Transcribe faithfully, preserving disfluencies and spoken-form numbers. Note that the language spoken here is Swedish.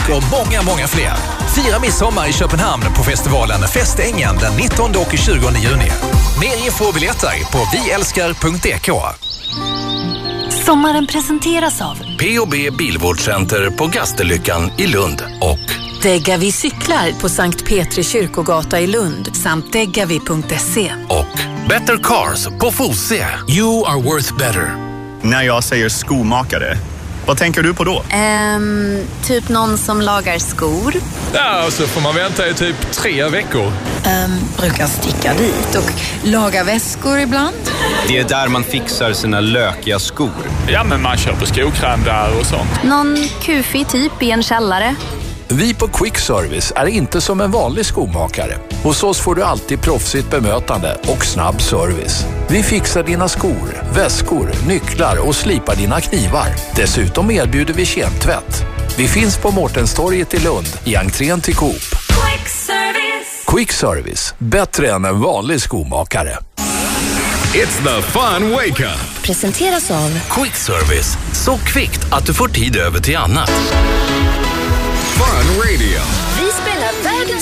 och många, många fler. Fira midsommar i Köpenhamn på festivalen Festängen den nittonde och tjugonde juni. Mer info och biljetter på vi älskar punkt d k. Sommaren presenteras av P och B Bilvårdscenter på Gasterlyckan i Lund och Deggavi cyklar på Sankt Petri kyrkogata i Lund samt deggavi punkt se. och Better Cars på Fosie. You are worth better. När jag säger skomakare, vad tänker du på då? Ehm, typ någon som lagar skor. Ja, så får man vänta i typ tre veckor. Um, brukar sticka dit och laga väskor ibland. Det är där man fixar sina lökiga skor. Ja, men man köper skokräm där och sånt. Någon kufig typ i en källare. Vi på Quick Service är inte som en vanlig skomakare. Hos oss får du alltid proffsigt bemötande och snabb service. Vi fixar dina skor, väskor, nycklar och slipar dina knivar. Dessutom erbjuder vi kemtvätt. Vi finns på Mårtenstorget i Lund i entrén till Coop. Quick Service. Quick Service, bättre än en vanlig skomakare. It's the fun wake up. Presenteras av Quick Service. Så kvickt att du får tid över till annat. Fun Radio. Vi spelar världens